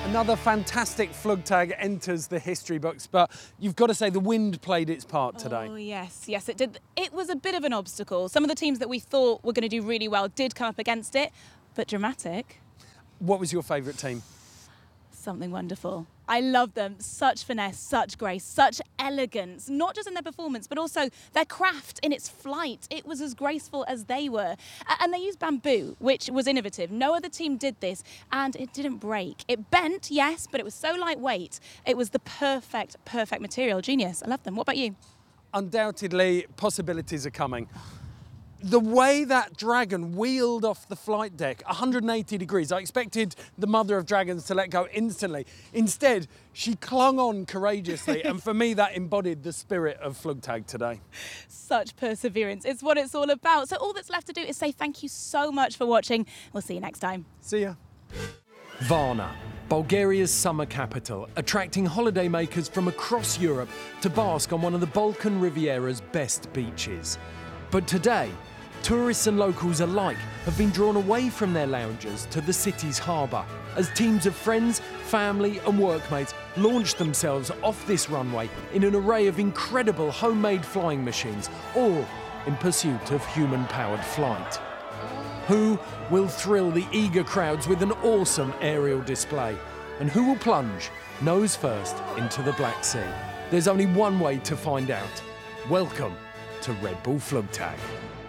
Another fantastic Flugtag enters the history books, but you've got to say the wind played its part today. Oh, yes, it did. It was a bit of an obstacle. Some of the teams that we thought were going to do really well did come up against it, but dramatic. What was your favourite team? Something wonderful. I love them. Such finesse, such grace, such elegance, not just in their performance, but also their craft in its flight. It was as graceful as they were. And they used bamboo, which was innovative. No other team did this, and it didn't break. It bent, yes, but it was so lightweight. It was the perfect material. Genius. I love them. What about you? Undoubtedly, possibilities are coming. The way that dragon wheeled off the flight deck, 180 degrees, I expected the mother of dragons to let go instantly. Instead, she clung on courageously, and for me, that embodied the spirit of Flugtag today. Such perseverance. It's what it's all about. So all that's left to do is say thank you so much for watching. We'll see you next time. See ya. Varna, Bulgaria's summer capital, attracting holidaymakers from across Europe to bask on one of the Balkan Riviera's best beaches. But today, tourists and locals alike have been drawn away from their lounges to the city's harbour as teams of friends, family and workmates launch themselves off this runway in an array of incredible homemade flying machines, all in pursuit of human-powered flight. Who will thrill the eager crowds with an awesome aerial display? And who will plunge nose first into the Black Sea? There's only one way to find out. Welcome to Red Bull Flugtag.